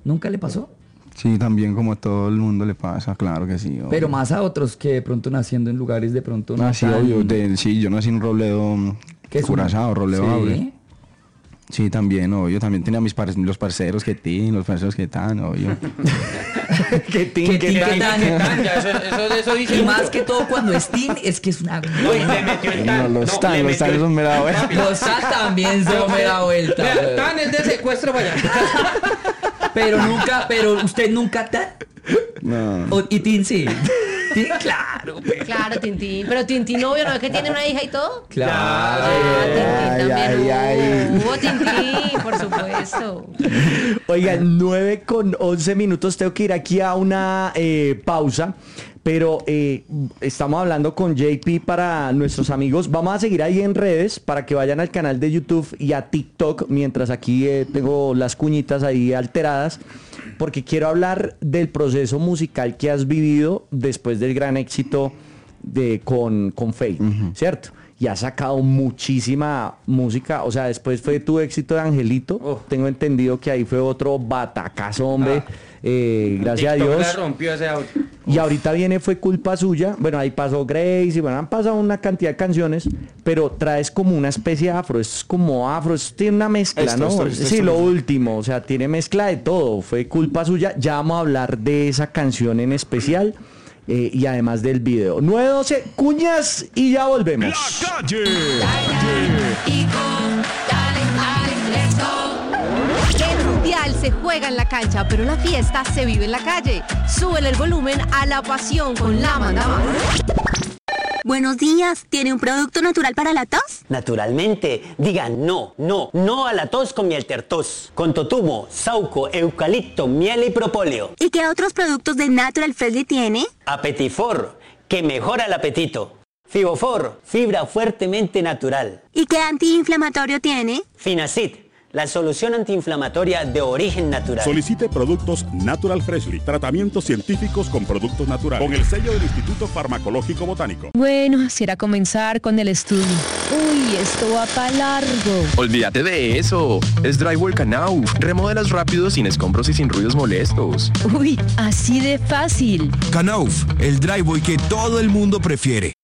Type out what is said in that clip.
¿Nunca le pasó? Sí, también como a todo el mundo le pasa, claro que sí. Obvio. Pero más a otros que de pronto naciendo en lugares de pronto no sí, tan... obvio. Sí, yo nací en Robledo, Curazao, Robledo Abre. ¿Sí? Sí, también, obvio. También tenía los parceros que los parceros que tan, obvio. ¿Qué tan? Eso dice Y mucho. más que todo cuando es teen, es que es una... Uy, le metió el tan. Los tan son mera vuelta. Los tan también son mera vuelta. Vea, tan es de secuestro para allá. Pero usted nunca tan... No. Y teen sí. Teen, claro. Claro, Tintín. Pero Tintín, obvio, ¿no es que tiene una hija y todo? Claro. Ah, Tintín también ay. hubo Tintín, por supuesto. Oigan, 9:11. Tengo que ir aquí a una pausa. Pero estamos hablando con JP para nuestros amigos. Vamos a seguir ahí en redes para que vayan al canal de YouTube y a TikTok. Mientras aquí tengo las cuñitas ahí alteradas. Porque quiero hablar del proceso musical que has vivido después del gran éxito con Fate, ¿cierto? Y has sacado muchísima música. O sea, después fue tu éxito de Angelito. Tengo entendido que ahí fue otro batacazo, hombre. Gracias a Dios. La rompió ese audio. Y ahorita fue culpa suya. Bueno, ahí pasó Grace y bueno, han pasado una cantidad de canciones, pero traes como una especie de afro. Esto es como afro, esto tiene una mezcla, ¿no? Sí, lo último, o sea, tiene mezcla de todo. Fue culpa suya. Ya vamos a hablar de esa canción en especial y además del video. 9:12, cuñas y ya volvemos. La calle. El mundial se juega en la cancha, pero la fiesta se vive en la calle. Súbele el volumen a la pasión con la Manda. Buenos días, ¿tiene un producto natural para la tos? Naturalmente, digan no a la tos con miel tertos, con totumo, sauco, eucalipto, miel y propóleo. ¿Y qué otros productos de Natural Freshly tiene? Apetifor, que mejora el apetito. Fibofor, fibra fuertemente natural. ¿Y qué antiinflamatorio tiene? Finacid, la solución antiinflamatoria de origen natural. Solicite productos Natural Freshly, tratamientos científicos con productos naturales, con el sello del Instituto Farmacológico Botánico. Bueno, así era comenzar con el estudio. Uy, esto va para largo. Olvídate de eso. Es Drywall Knauf. Remodelas rápido, sin escombros y sin ruidos molestos. Uy, así de fácil. Knauf, el driveway que todo el mundo prefiere.